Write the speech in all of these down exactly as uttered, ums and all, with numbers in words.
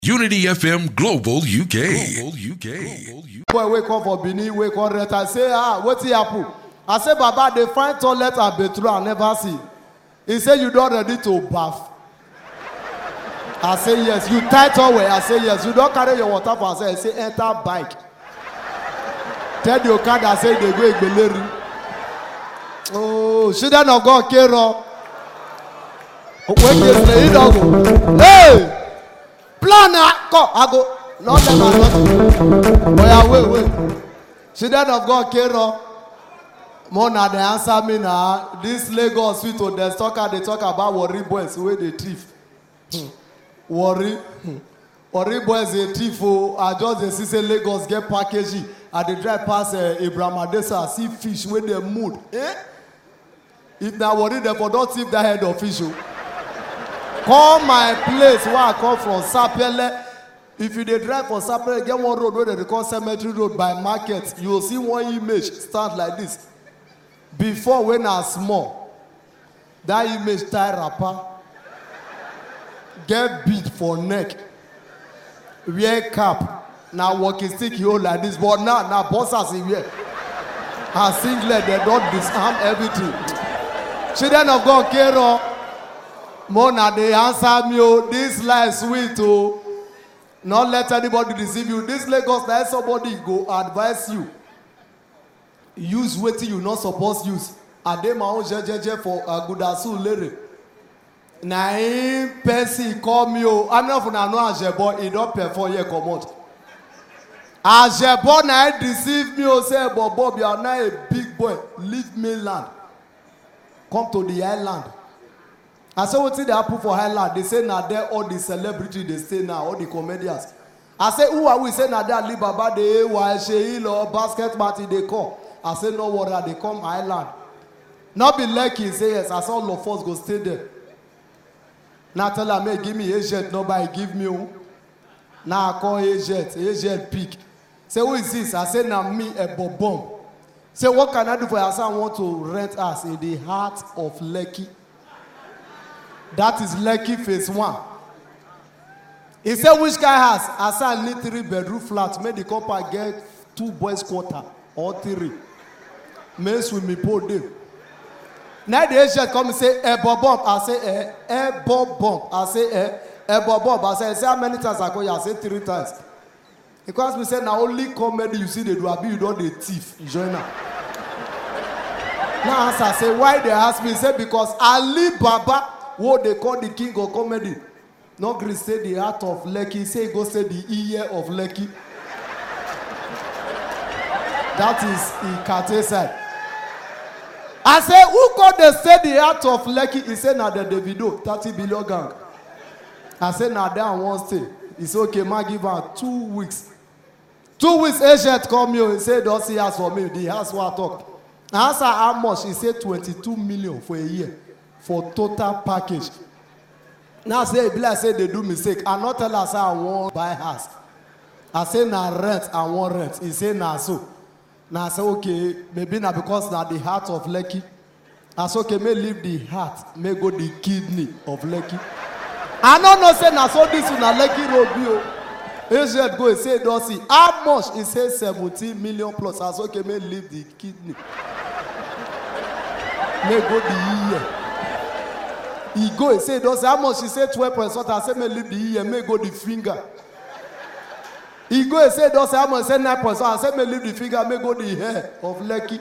Unity F M Global U K. Global U K. Global U K. Boy, wake up for Benin, wake up rent. I say, ah, what's it happen? I say, Baba, they find toilet and bathroom I never see. He said, you don't ready to bath. I say, yes. You tight away. I say, yes. You don't carry your water for I say, I say, enter bike. Tell your car that say they go Igbeleri. Oh, children of God, Kero. When you say, you don't go. Hey! Plan, go. I go. Not them are not. Boy, wait, wait. Children of God, Kero. Mona, they answer me now. This Lagos sweet to the talker, they talk about worry boys where they thief. Hmm. Worry. Hmm. Worry boys they thief. Oh, I just they see say Lagos get packaging. And they drive past uh, Abraham Adesa, see fish when they mood. Eh? If they worry, they for don't thief that head of fish. Oh. Call my place where I come from, Sapele. If you dey drive for Sapele, get one road where they call Cemetery Road by Market. You will see one image start like this. Before when I small, that image tie wrapper, get beat for neck, wear cap, now walking stick you hold like this, but now now bosses in here. Her singlet, they don't disarm everything. Children of God, Kero, Mona, they answer me, oh, this life sweet, oh. Not let anybody deceive you. This Lagos, let somebody go advise you. Use what you not supposed to use. Ade ma on jejeje for agudasu lere. Na him person call me oh. I'm not for na no Ajebo. He don't perform here come out. Ajebo na deceive me oh say but Bob you are not a big boy. Leave mainland. Come to the island. I say what they happen for Highland. They say now there all the celebrity they stay now, all the comedians. I say who are we say now there Ali Baba de Why Sheil or Basket Party they come. I say no worry, they come Island. Not be lucky, say yes. I saw all of us go stay there. Now tell her, may give me agent, nobody give me. Now I call agent, agent pick. Say who is this? I say now me a bobom. Say what can I do for you? I say I want to rent us in the heart of Lekki. That is Lekki phase one. He said which guy has? I say I need three bedroom flats. Make the couple get two boys quarter or three. Men swimming pool day. Now the agent come and say, eh, bob bump. I say, eh, eh, bob bump. I say, eh, eh, bob bump. I say, say how many times I go? I say three times. Because we say now only comedy you see they do, I be you don't the thief. Join now. Now I say, why they ask me? Say because Ali Baba, what they call the king of comedy. Not Chris say the heart of Lekki. Say go say the ear of Lekki. That is Ikate side. I say, who called the say the heart of Lekki? He said, now the Davido, thirty billion gang. I said, now there one stay. He said, okay, man, give her two weeks. Two weeks, agent come here. He said, don't see us for me. The house will talk. I asked her how much. He said, twenty-two million for a year. For total package. Now, say, I say they do mistake. I not tell her, say, I want buy house. I say, now rent, I want rent. He said, now so. Now I say, okay, maybe now because now the heart of Lekki. I say, okay, may leave the heart, may go the kidney of Lekki. I don't know, say, now so this is na Lekki road bio. Agent go and say, don't see. How much? He says seventeen million plus. I say, okay, may leave the kidney. May go the ear. He go and say, don't see. How much? He said twelve percent. I say, may leave the ear, may go the finger. He go and say, don't say, I'm going to say nine percent. I said, may leave the figure, may go the hair of Lekki.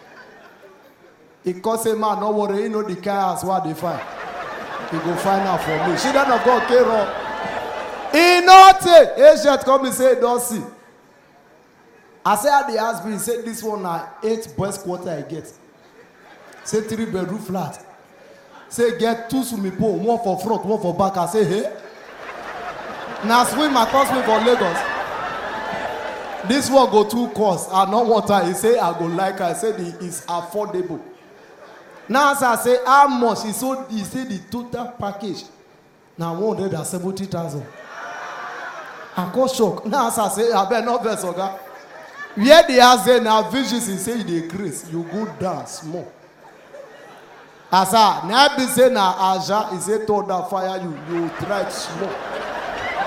He can say, man, no worry, you know the cars, what they find. He go find out for me. She don't have got care of. He not take. Agent come and say, don't see. I say, how they ask me, he said, this one are eight boys quarter I get. Say, three bedroom flat. Say, get two swimming pool, one for front, one for back. I say, hey. Now swim across me for Lagos. This one go two cost. I know what I he say. I go like. I said it's affordable. Now as I say how much? He so he said the total package. Now one hundred and seventy thousand. I got shock. Now as I say I better not vex oga. Where they are say now visions he say they increase. You go down small. As I now be say now Aja he say told that fire you you try small.